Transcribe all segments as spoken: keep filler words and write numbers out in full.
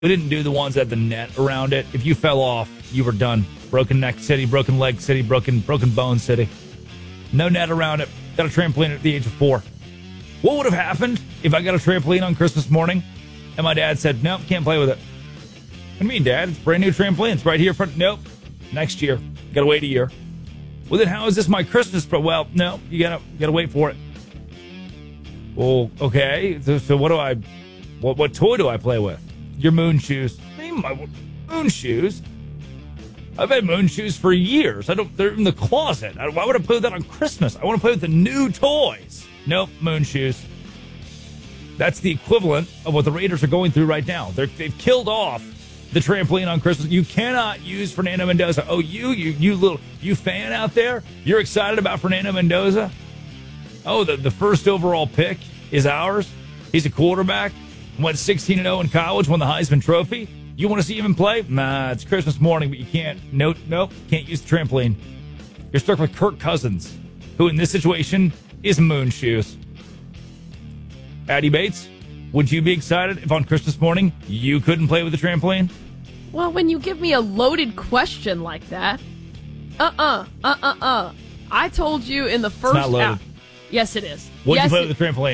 We didn't do the ones that had the net around it. If you fell off, you were done. Broken neck city, broken leg city, broken broken bone city. No net around it. Got a trampoline at the age of four. What would have happened if I got a trampoline on Christmas morning and my dad said, nope, can't play with it? What do you mean, Dad? It's a brand new trampoline. It's right here in front. Nope. Next year. Got to wait a year. Well, then how is this my Christmas? Pro- well, no, you gotta you gotta wait for it. Well, okay. So, so what do I? What what toy do I play with? Your moon shoes. I mean, my moon shoes. I've had moon shoes for years. I don't. They're in the closet. I, why would I play with that on Christmas? I want to play with the new toys. Nope, moon shoes. That's the equivalent of what the Raiders are going through right now. They're, they've killed off the trampoline on Christmas. You cannot use Fernando Mendoza. Oh, you, you, you little, you fan out there, you're excited about Fernando Mendoza? Oh, the, the first overall pick is ours. He's a quarterback. Went sixteen and oh in college, won the Heisman Trophy. You want to see him play? Nah, it's Christmas morning, but you can't. Nope, nope, can't use the trampoline. You're stuck with Kirk Cousins, who in this situation is moon shoes. Addie Bates, would you be excited if on Christmas morning you couldn't play with the trampoline? Well, when you give me a loaded question like that, uh-uh, uh-uh-uh. I told you in the first... It's not loaded. Hour. Yes, it is. Would yes, you play it... with the trampoline?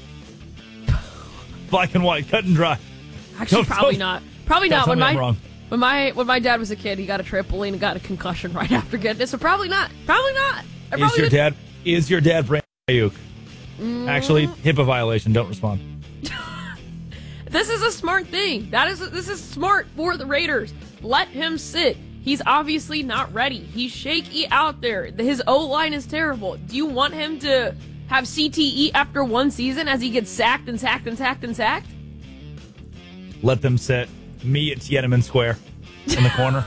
Black and white, cut and dry. Actually, Don't- probably don't- not. Probably don't not. tell When me I'm my, wrong. when my when my dad was a kid, he got a trampoline and got a concussion right after getting it. So probably not. Probably not. I Is probably your would- dad is your dad Brandon Ayuk? Mm. Actually, HIPAA violation. Don't respond. This is a smart thing. That is this is smart for the Raiders. Let him sit. He's obviously not ready. He's shaky out there. His O-line is terrible. Do you want him to have C T E after one season as he gets sacked and sacked and sacked and sacked? Let them sit. Me at Tiananmen Square in the corner.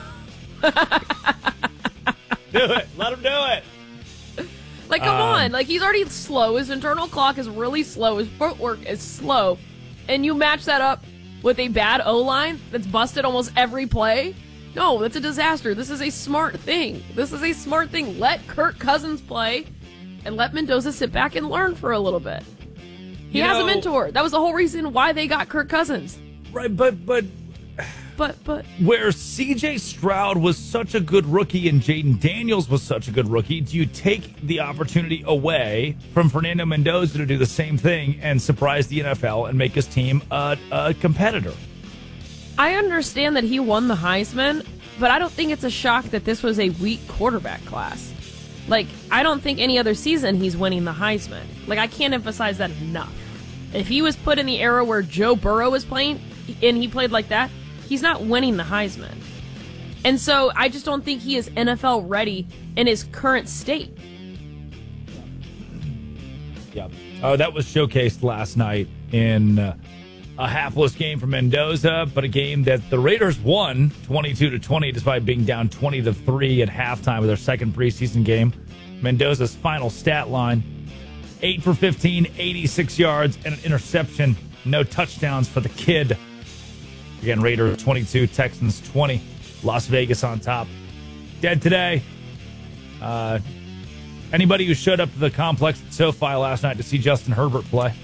Do it. Let him do it. Like, come Um, on. Like, he's already slow. His internal clock is really slow. His footwork is slow. And you match that up with a bad O-line that's busted almost every play? No, that's a disaster. This is a smart thing. This is a smart thing. Let Kirk Cousins play and let Mendoza sit back and learn for a little bit. He You has know- a mentor. That was the whole reason why they got Kirk Cousins. Right, but but But, but, where C J Stroud was such a good rookie and Jaden Daniels was such a good rookie, do you take the opportunity away from Fernando Mendoza to do the same thing and surprise the N F L and make his team a, a competitor? I understand that he won the Heisman, but I don't think it's a shock that this was a weak quarterback class. Like, I don't think any other season he's winning the Heisman. Like, I can't emphasize that enough. If he was put in the era where Joe Burrow was playing and he played like that, he's not winning the Heisman. And so I just don't think he is N F L ready in his current state. Yeah. Oh, that was showcased last night in uh, a hapless game for Mendoza, but a game that the Raiders won twenty-two to twenty despite being down twenty to three at halftime of their second preseason game. Mendoza's final stat line, eight for fifteen, eighty-six yards, and an interception. No touchdowns for the kid. Again, Raiders twenty-two, Texans twenty. Las Vegas on top. Dead today. Uh, anybody who showed up to the complex at SoFi last night to see Justin Herbert play.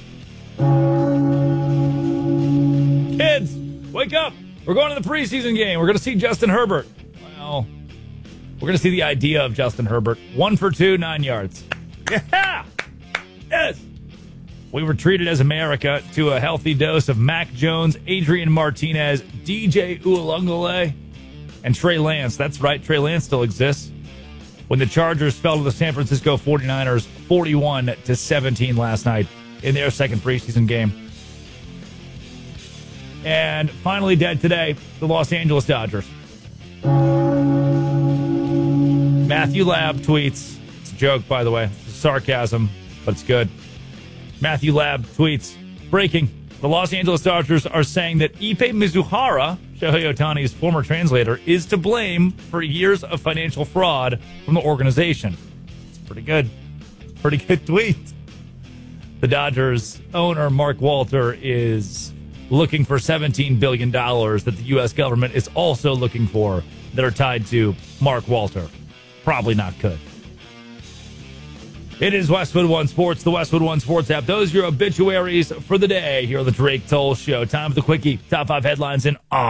Kids, wake up. We're going to the preseason game. We're going to see Justin Herbert. Well, we're going to see the idea of Justin Herbert. One for two, nine yards. Yeah! Yes! We were treated as America to a healthy dose of Mac Jones, Adrian Martinez, D J Uiagalelei, and Trey Lance. That's right, Trey Lance still exists. When the Chargers fell to the San Francisco forty-niners forty-one to seventeen last night in their second preseason game. And finally dead today, the Los Angeles Dodgers. Matthew Labb tweets, it's a joke, by the way, it's sarcasm, but it's good. Matthew Labb tweets, breaking, the Los Angeles Dodgers are saying that Ippei Mizuhara, Shohei Ohtani's former translator, is to blame for years of financial fraud from the organization. It's pretty good. Pretty good tweet. The Dodgers owner, Mark Walter, is looking for seventeen billion dollars that the U S government is also looking for that are tied to Mark Walter. Probably not good. It is Westwood One Sports, the Westwood One Sports app. Those are your obituaries for the day here on the Drake Toll Show. Time for the quickie. Top five headlines in